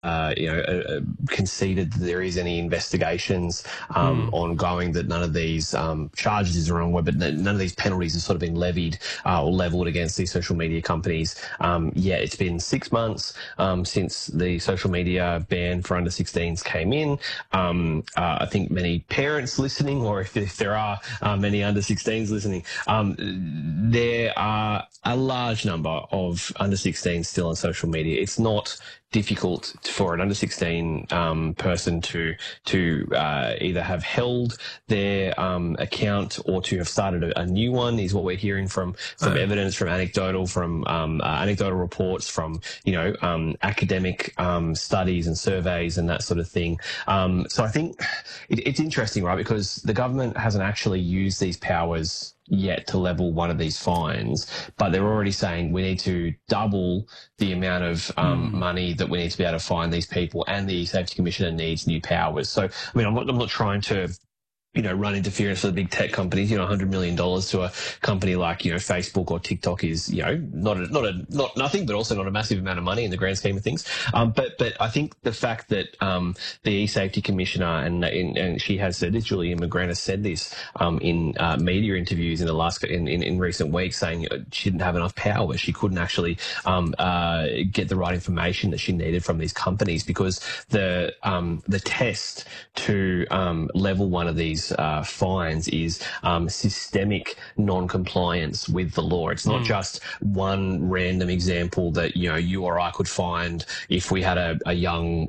conceded that there is any investigations ongoing, that none of these charges is the wrong word, but none of these penalties have sort of been levied or levelled against these social media companies. It's been 6 months since the social media ban for under 16s came in. I think many parents listening, or if there are many under 16s listening, there are a large number of under 16s still on social media. It's not difficult for an under 16 person to either have held their account or to have started a new one, is what we're hearing from evidence, from anecdotal reports, from academic studies and surveys and that sort of thing. So I think it's interesting, right? Because the government hasn't actually used these powers yet to level one of these fines, but they're already saying we need to double the amount of money that we need to be able to fine these people, and the Safety Commissioner needs new powers. So, I mean, I'm not trying to run interference for the big tech companies. $100 million to a company like, Facebook or TikTok is, not nothing, but also not a massive amount of money in the grand scheme of things. But I think the fact that the e-Safety Commissioner, and she has said this, Julian McGrath has said this in media interviews in recent weeks, saying she didn't have enough power. She couldn't actually get the right information that she needed from these companies, because the test to level one of these fines is systemic non-compliance with the law. It's not just one random example that you or I could find if we had a young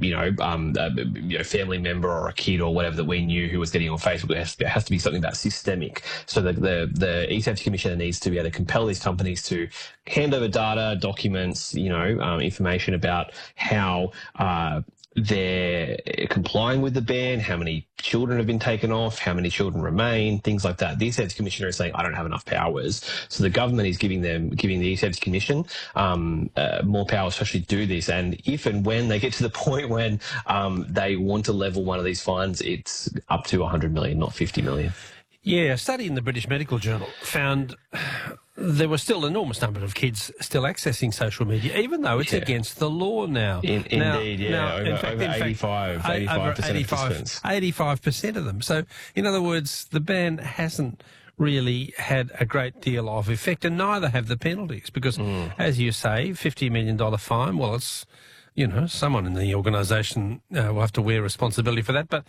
family member or a kid or whatever that we knew who was getting on Facebook. It has to be something that's systemic. So the e-Safety Commissioner needs to be able to compel these companies to hand over data, documents, information about how they're complying with the ban, how many children have been taken off, how many children remain, things like that. The e-Safety Commissioner is saying, I don't have enough powers. So the government is giving the e-Safety Commission more powers to actually do this. And if and when they get to the point when they want to level one of these fines, it's up to 100 million, not 50 million. Yeah, a study in the British Medical Journal found there were still an enormous number of kids still accessing social media, even though it's against the law now. Indeed, yeah. Over 85% of participants. 85% of them. So, in other words, the ban hasn't really had a great deal of effect, and neither have the penalties, because, as you say, $50 million fine, well, it's, someone in the organisation will have to wear responsibility for that, but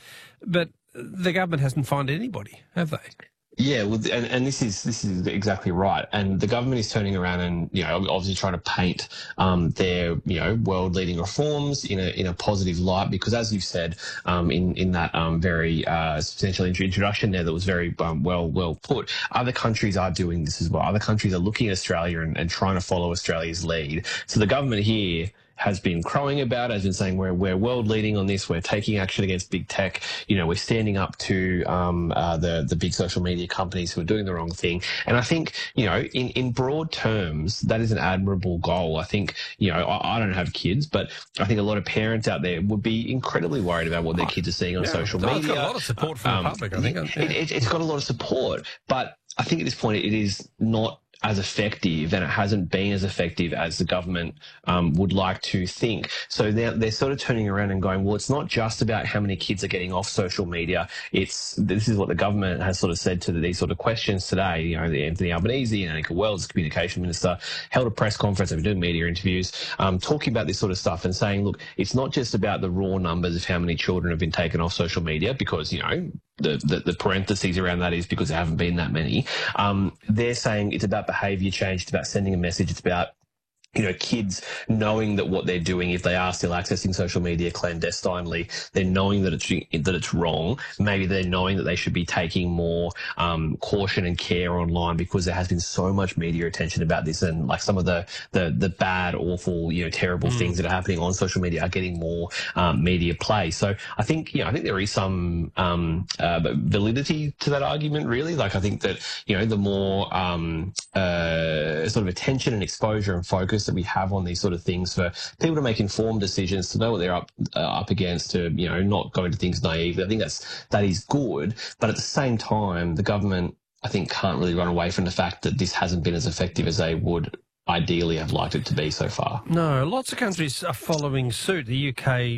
the government hasn't fined anybody, have they? Yeah, well, and this is exactly right. And the government is turning around and, obviously trying to paint their, world-leading reforms in a positive light, because, as you've said, in that very substantial introduction there that was very well put, other countries are doing this as well. Other countries are looking at Australia and trying to follow Australia's lead. So the government here has been crowing about it, has been saying we're world leading on this, we're taking action against big tech, we're standing up to the big social media companies who are doing the wrong thing. And I think, in broad terms, that is an admirable goal. I think, I don't have kids, but I think a lot of parents out there would be incredibly worried about what their kids are seeing on social media. It's got a lot of support from the public, I think. It's got a lot of support, but I think at this point it is not as effective, and it hasn't been as effective as the government would like to think. So they're sort of turning around and going, well, it's not just about how many kids are getting off social media. This is what the government has sort of said to these sort of questions today. Anthony Albanese and Annika Wells, the communication minister, held a press conference. They've been doing media interviews, talking about this sort of stuff and saying, look, it's not just about the raw numbers of how many children have been taken off social media, because, the parentheses around that is because there haven't been that many. They're saying it's about behaviour change, it's about sending a message, it's about kids knowing that what they're doing, if they are still accessing social media clandestinely, they're knowing that it's wrong. Maybe they're knowing that they should be taking more caution and care online, because there has been so much media attention about this, and like some of the bad, awful, terrible things that are happening on social media are getting more media play. So I think there is some validity to that argument, really. Like, I think that the more sort of attention and exposure and focus that we have on these sort of things, for people to make informed decisions, to know what they're up against, to not go into things naively, I think that is good. But at the same time, the government, I think, can't really run away from the fact that this hasn't been as effective as they would ideally have liked it to be so far. No, lots of countries are following suit. The UK